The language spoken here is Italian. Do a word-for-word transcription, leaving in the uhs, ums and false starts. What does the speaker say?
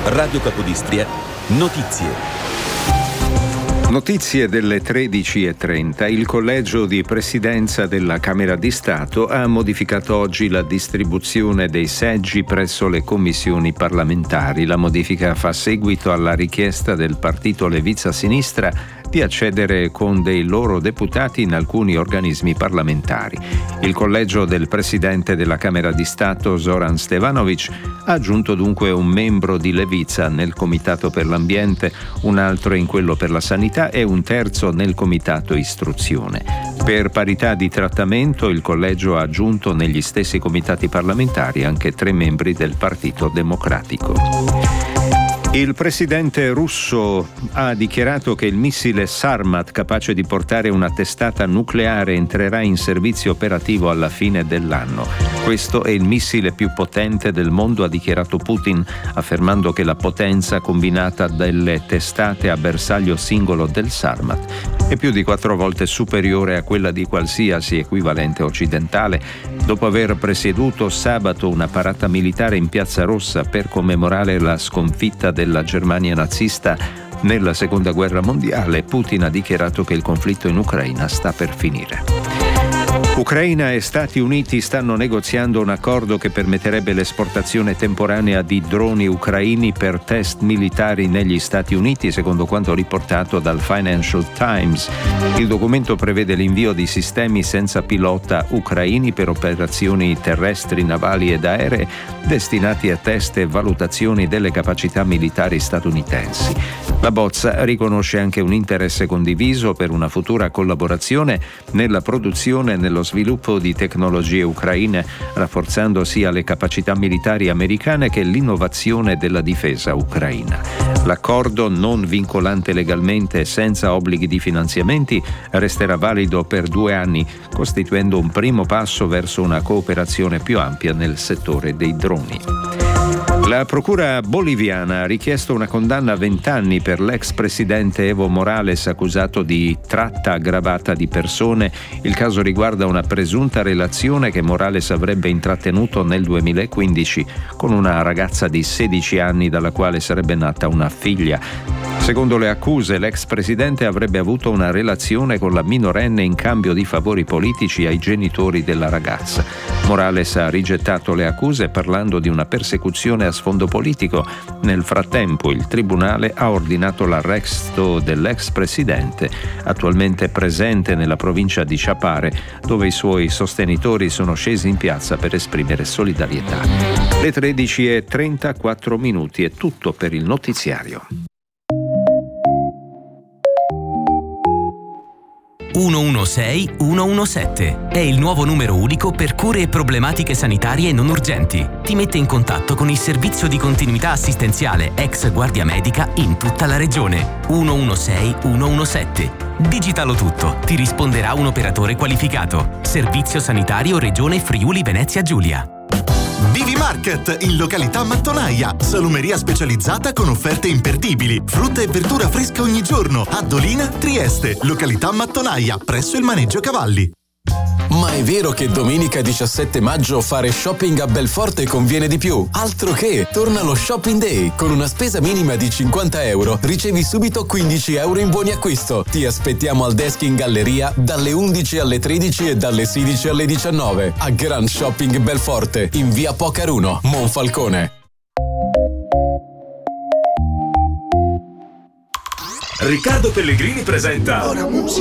Radio Capodistria, notizie. Notizie delle tredici e trenta. Il Collegio di Presidenza della Camera di Stato ha modificato oggi la distribuzione dei seggi presso le commissioni parlamentari. La modifica fa seguito alla richiesta del partito Leviza Sinistra di accedere con dei loro deputati in alcuni organismi parlamentari. Il Collegio del Presidente della Camera di Stato, Zoran Stevanovic, ha aggiunto dunque un membro di Leviza nel Comitato per l'Ambiente, un altro in quello per la Sanità e un terzo nel Comitato Istruzione. Per parità di trattamento, il Collegio ha aggiunto negli stessi comitati parlamentari anche tre membri del Partito Democratico. Il presidente russo ha dichiarato che il missile Sarmat, capace di portare una testata nucleare, entrerà in servizio operativo alla fine dell'anno. Questo è il missile più potente del mondo, ha dichiarato Putin, affermando che la potenza combinata delle testate a bersaglio singolo del Sarmat è più di quattro volte superiore a quella di qualsiasi equivalente occidentale. Dopo aver presieduto sabato una parata militare in Piazza Rossa per commemorare la sconfitta della Germania nazista nella Seconda Guerra Mondiale, Putin ha dichiarato che il conflitto in Ucraina sta per finire. Ucraina e Stati Uniti stanno negoziando un accordo che permetterebbe l'esportazione temporanea di droni ucraini per test militari negli Stati Uniti, secondo quanto riportato dal Financial Times. Il documento prevede l'invio di sistemi senza pilota ucraini per operazioni terrestri, navali ed aeree destinati a test e valutazioni delle capacità militari statunitensi. La bozza riconosce anche un interesse condiviso per una futura collaborazione nella produzione e nello sviluppo di tecnologie ucraine, rafforzando sia le capacità militari americane che l'innovazione della difesa ucraina. L'accordo, non vincolante legalmente e senza obblighi di finanziamenti, resterà valido per due anni, costituendo un primo passo verso una cooperazione più ampia nel settore dei droni. La procura boliviana ha richiesto una condanna a vent'anni per l'ex presidente Evo Morales, accusato di tratta aggravata di persone. Il caso riguarda una presunta relazione che Morales avrebbe intrattenuto nel duemilaquindici con una ragazza di sedici anni dalla quale sarebbe nata una figlia. Secondo le accuse, l'ex presidente avrebbe avuto una relazione con la minorenne in cambio di favori politici ai genitori della ragazza. Morales ha rigettato le accuse parlando di una persecuzione a sfondo politico. Nel frattempo il tribunale ha ordinato l'arresto dell'ex presidente, attualmente presente nella provincia di Chapare, dove i suoi sostenitori sono scesi in piazza per esprimere solidarietà. Le tredici e trentaquattro minuti è tutto per il notiziario. uno uno sei uno uno sette è il nuovo numero unico per cure e problematiche sanitarie non urgenti. Ti mette in contatto con il servizio di continuità assistenziale ex Guardia Medica in tutta la regione. uno uno sei uno uno sette. Digitalo tutto, ti risponderà un operatore qualificato. Servizio sanitario Regione Friuli Venezia Giulia. Vivi Market in località Mattonaia, salumeria specializzata con offerte imperdibili, frutta e verdura fresca ogni giorno, a Dolina, Trieste, località Mattonaia, presso il maneggio cavalli. Ma è vero che domenica diciassette maggio fare shopping a Belforte conviene di più? Altro che! Torna lo Shopping Day! Con una spesa minima di cinquanta euro ricevi subito quindici euro in buoni acquisto. Ti aspettiamo al desk in galleria dalle undici alle tredici e dalle sedici alle diciannove a Grand Shopping Belforte in via Pocaruno, Monfalcone. Riccardo Pellegrini presenta